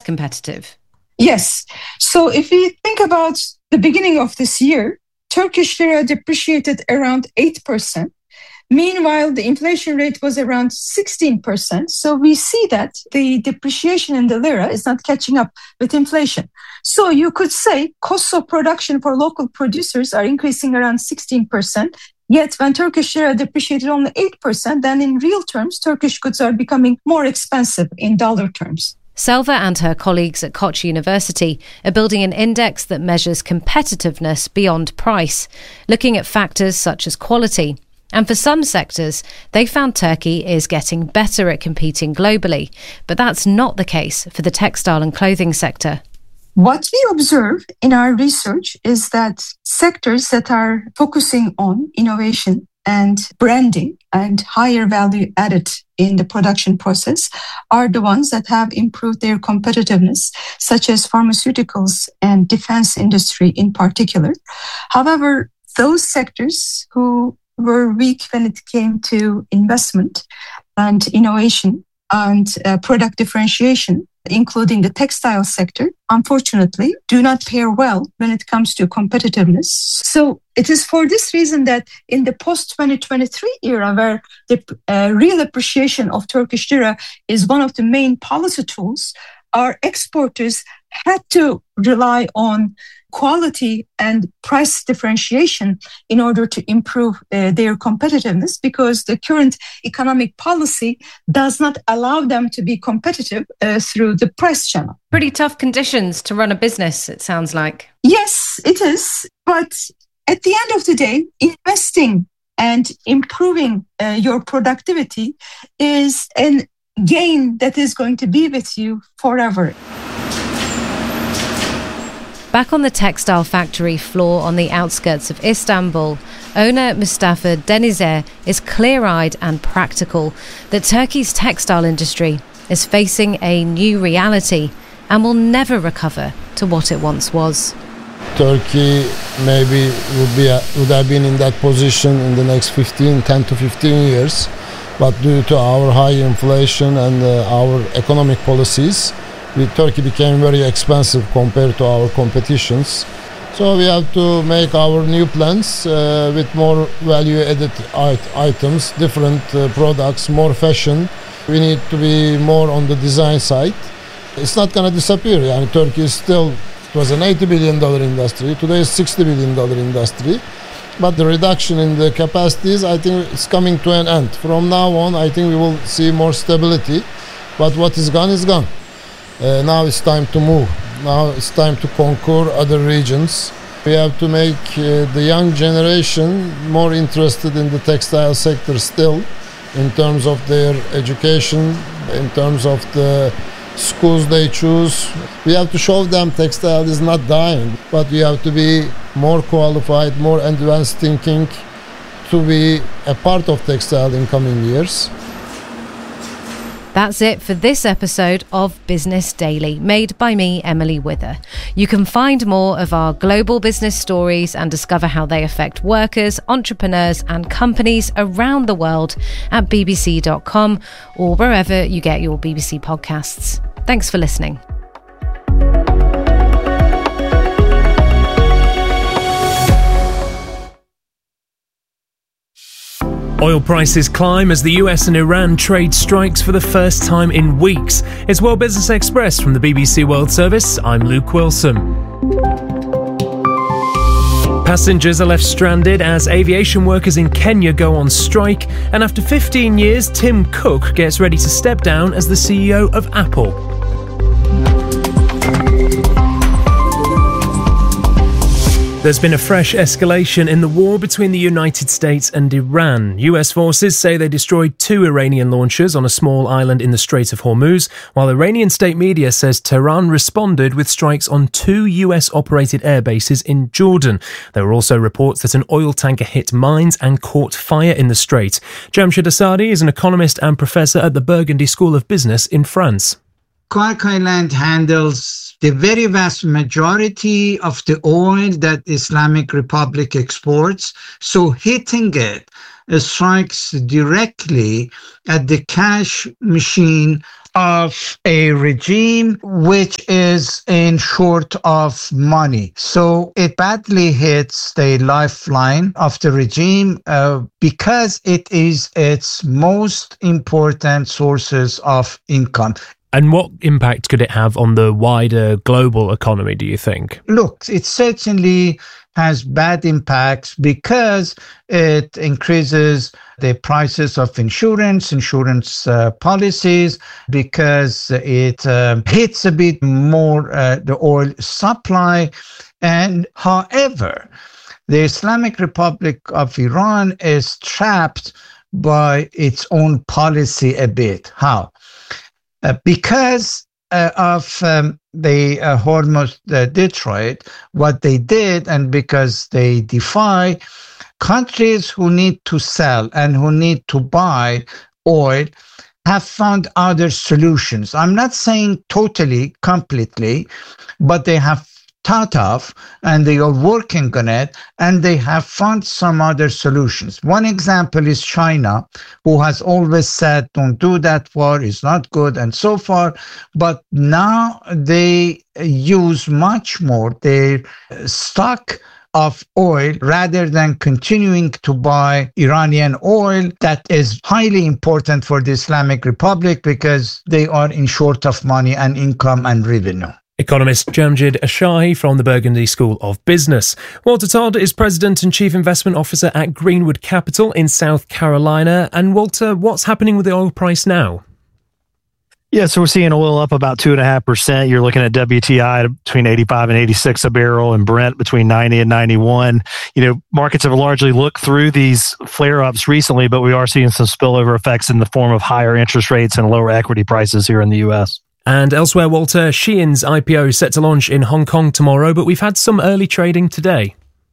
competitive? Yes. So if we think about the beginning of this year, Turkish lira depreciated around 8%. Meanwhile, the inflation rate was around 16%. So we see that the depreciation in the lira is not catching up with inflation. So you could say costs of production for local producers are increasing around 16%. Yet when Turkish lira depreciated only 8%, then in real terms, Turkish goods are becoming more expensive in dollar terms. Selva and her colleagues at Koç University are building an index that measures competitiveness beyond price, looking at factors such as quality. And for some sectors, they found Turkey is getting better at competing globally. But that's not the case for the textile and clothing sector. What we observe in our research is that sectors that are focusing on innovation and branding and higher value added in the production process are the ones that have improved their competitiveness, such as pharmaceuticals and defense industry in particular. However, those sectors who were weak when it came to investment and innovation and product differentiation, including the textile sector, unfortunately, do not pair well when it comes to competitiveness. So it is for this reason that in the post-2023 era, where the real appreciation of Turkish lira is one of the main policy tools, our exporters had to rely on quality and price differentiation in order to improve their competitiveness, because the current economic policy does not allow them to be competitive through the price channel. Pretty tough conditions to run a business, it sounds like. Yes, it is. But at the end of the day, investing and improving your productivity is a gain that is going to be with you forever. Back on the textile factory floor on the outskirts of Istanbul, owner Mustafa Denizer is clear-eyed and practical that Turkey's textile industry is facing a new reality and will never recover to what it once was. Turkey maybe would have been in that position in the next 10 to 15 years, but due to our high inflation and our economic policies, Turkey became very expensive compared to our competitions. So we have to make our new plans with more value-added items, different products, more fashion. We need to be more on the design side. It's not going to disappear. And Turkey is still, it was an $80 billion industry. Today is $60 billion industry. But the reduction in the capacities, I think it's coming to an end. From now on, I think we will see more stability. But what is gone is gone. Now it's time to move. Now it's time to conquer other regions. We have to make the young generation more interested in the textile sector still, in terms of their education, in terms of the schools they choose. We have to show them textile is not dying, but we have to be more qualified, more advanced thinking to be a part of textile in coming years. That's it for this episode of Business Daily, made by me, Emily Wither. You can find more of our global business stories and discover how they affect workers, entrepreneurs and companies around the world at bbc.com or wherever you get your BBC podcasts. Thanks for listening. Oil prices climb as the US and Iran trade strikes for the first time in weeks. It's World Business Express from the BBC World Service. I'm Luke Wilson. Passengers are left stranded as aviation workers in Kenya go on strike. And after 15 years, Tim Cook gets ready to step down as the CEO of Apple. There's been a fresh escalation in the war between the United States and Iran. US forces say they destroyed 2 Iranian launchers on a small island in the Strait of Hormuz, while Iranian state media says Tehran responded with strikes on 2 US-operated air bases in Jordan. There were also reports that an oil tanker hit mines and caught fire in the strait. Jamshid Asadi is an economist and professor at the Burgundy School of Business in France. Clark Island handles the very vast majority of the oil that Islamic Republic exports. So hitting it strikes directly at the cash machine of a regime which is in short of money. So it badly hits the lifeline of the regime because it is its most important sources of income. And what impact could it have on the wider global economy, do you think? Look, it certainly has bad impacts because it increases the prices of insurance policies, because it hits a bit more the oil supply. And however, the Islamic Republic of Iran is trapped by its own policy a bit. How? Because of the Hormuz Detroit, what they did, and because they defy countries who need to sell and who need to buy oil, have found other solutions. I'm not saying totally, completely, but they have thought of and they are working on it, and they have found some other solutions. One example is China, who has always said, don't do that, war is not good, and so far. But now they use much more their stock of oil rather than continuing to buy Iranian oil that is highly important for the Islamic Republic because they are in short of money and income and revenue. Economist Jamjid Ashahi from the Burgundy School of Business. Walter Todd is President and Chief Investment Officer at Greenwood Capital in South Carolina. And Walter, what's happening with the oil price now? Yeah, so we're seeing oil up about 2.5%. You're looking at WTI between 85 and 86 a barrel, and Brent between 90 and 91. You know, markets have largely looked through these flare-ups recently, but we are seeing some spillover effects in the form of higher interest rates and lower equity prices here in the U.S. And elsewhere, Walter, Shein's IPO set to launch in Hong Kong tomorrow, but we've had some early trading today.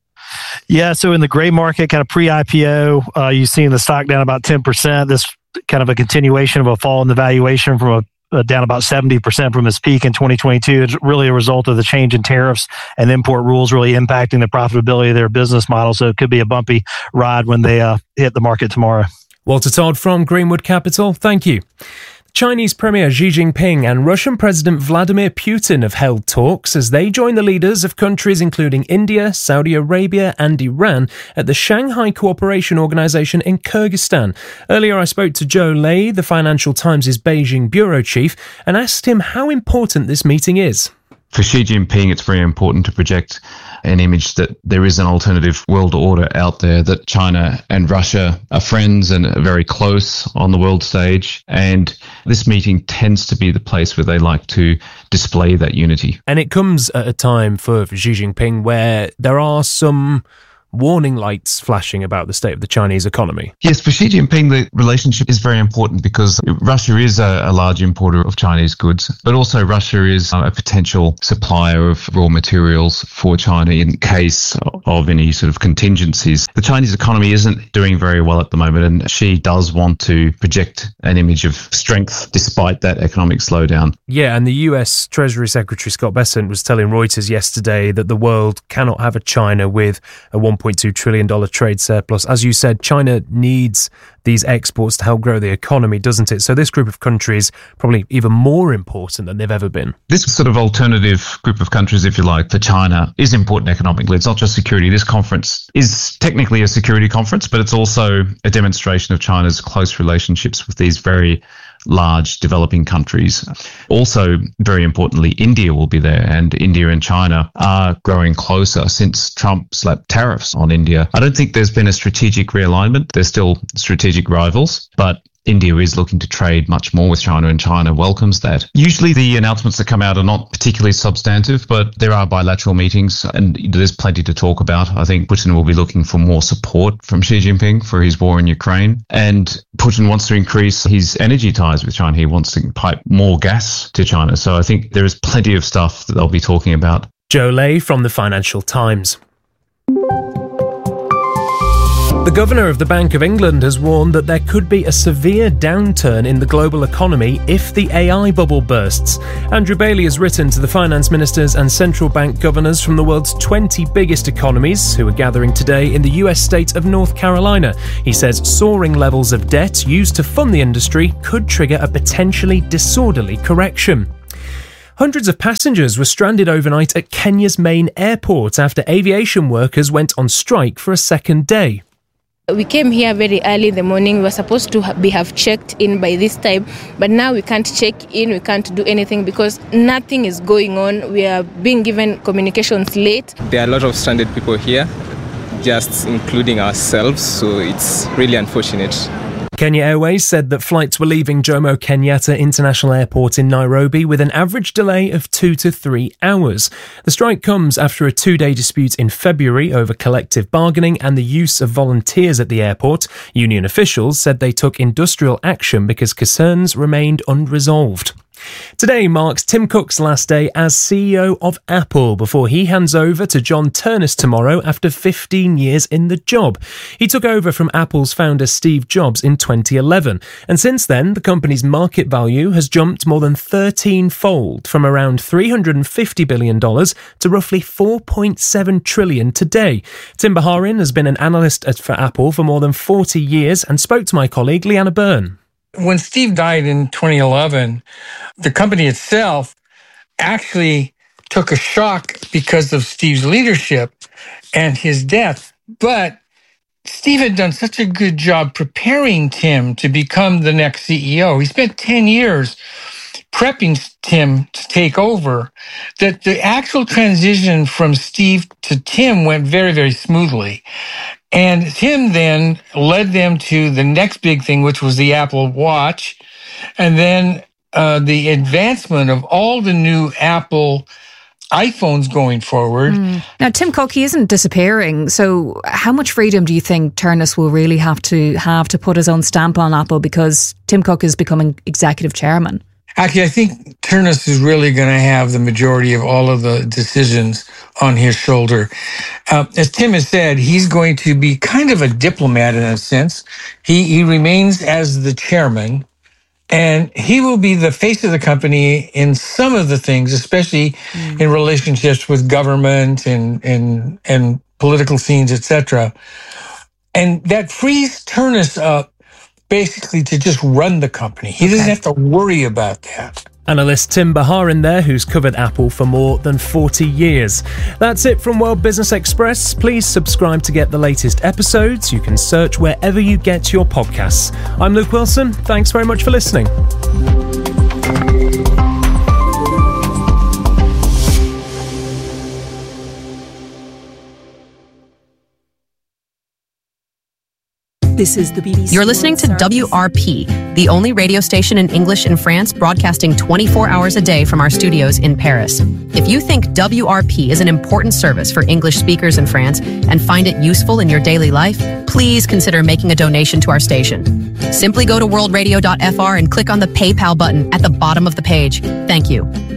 Yeah, so in the gray market, kind of pre-IPO, you've seen the stock down about 10%. This kind of a continuation of a fall in the valuation from down about 70% from its peak in 2022. It's really a result of the change in tariffs and import rules really impacting the profitability of their business model. So it could be a bumpy ride when they hit the market tomorrow. Walter Todd from Greenwood Capital, thank you. Chinese Premier Xi Jinping and Russian President Vladimir Putin have held talks as they join the leaders of countries including India, Saudi Arabia and Iran at the Shanghai Cooperation Organization in Kyrgyzstan. Earlier I spoke to Joe Ley, the Financial Times' Beijing bureau chief, and asked him how important this meeting is. For Xi Jinping, it's very important to project an image that there is an alternative world order out there, that China and Russia are friends and are very close on the world stage. And this meeting tends to be the place where they like to display that unity. And it comes at a time for Xi Jinping where there are some warning lights flashing about the state of the Chinese economy. Yes, for Xi Jinping, the relationship is very important because Russia is a large importer of Chinese goods, but also Russia is a potential supplier of raw materials for China in case of any sort of contingencies. The Chinese economy isn't doing very well at the moment, and Xi does want to project an image of strength despite that economic slowdown. Yeah, and the US Treasury Secretary Scott Bessent was telling Reuters yesterday that the world cannot have a China with a $1.2 trillion trade surplus. As you said, China needs these exports to help grow the economy, doesn't it? So this group of countries probably even more important than they've ever been. This sort of alternative group of countries, if you like, for China is important economically. It's not just security. This conference is technically a security conference, but it's also a demonstration of China's close relationships with these very large developing countries. Also, very importantly, India will be there, and India and China are growing closer since Trump slapped tariffs on India. I don't think there's been a strategic realignment. They're still strategic rivals, but India is looking to trade much more with China, and China welcomes that. Usually the announcements that come out are not particularly substantive, but there are bilateral meetings and there's plenty to talk about. I think Putin will be looking for more support from Xi Jinping for his war in Ukraine, and Putin wants to increase his energy ties with China. He wants to pipe more gas to China. So I think there is plenty of stuff that they'll be talking about. Joe Ley from the Financial Times. The Governor of the Bank of England has warned that there could be a severe downturn in the global economy if the AI bubble bursts. Andrew Bailey has written to the finance ministers and central bank governors from the world's 20 biggest economies who are gathering today in the US state of North Carolina. He says soaring levels of debt used to fund the industry could trigger a potentially disorderly correction. Hundreds of passengers were stranded overnight at Kenya's main airport after aviation workers went on strike for a second day. We came here very early in the morning. We were supposed to have checked in by this time, but now we can't check in, we can't do anything because nothing is going on. We are being given communications late. There are a lot of stranded people here, just including ourselves, so it's really unfortunate. Kenya Airways said that flights were leaving Jomo Kenyatta International Airport in Nairobi with an average delay of 2 to 3 hours. The strike comes after a 2-day dispute in February over collective bargaining and the use of volunteers at the airport. Union officials said they took industrial action because concerns remained unresolved. Today marks Tim Cook's last day as CEO of Apple before he hands over to John Ternus tomorrow after 15 years in the job. He took over from Apple's founder Steve Jobs in 2011, and since then the company's market value has jumped more than 13-fold from around $350 billion to roughly $4.7 trillion today. Tim Baharin has been an analyst for Apple for more than 40 years and spoke to my colleague Leanna Byrne. When Steve died in 2011, the company itself actually took a shock because of Steve's leadership and his death. But Steve had done such a good job preparing Tim to become the next CEO. He spent 10 years prepping Tim to take over, that the actual transition from Steve to Tim went very, very smoothly. And Tim then led them to the next big thing, which was the Apple Watch, and then the advancement of all the new Apple iPhones going forward. Now, Tim Cook, he isn't disappearing. So how much freedom do you think Ternus will really have to put his own stamp on Apple because Tim Cook is becoming executive chairman? Actually, I think Ternus is really going to have the majority of all of the decisions on his shoulder. As Tim has said, he's going to be kind of a diplomat in a sense. He remains as the chairman, and he will be the face of the company in some of the things, especially in relationships with government and political scenes, etc. And that frees Ternus up basically to just run the company. He doesn't have to worry about that. Analyst Tim Baharin there, who's covered Apple for more than 40 years. That's it from World Business Express. Please subscribe to get the latest episodes. You can search wherever you get your podcasts. I'm Luke Wilson. Thanks very much for listening. This is the BBC. You're listening to WRP, the only radio station in English in France, broadcasting 24 hours a day from our studios in Paris. If you think WRP is an important service for English speakers in France and find it useful in your daily life, please consider making a donation to our station. Simply go to worldradio.fr and click on the PayPal button at the bottom of the page. Thank you.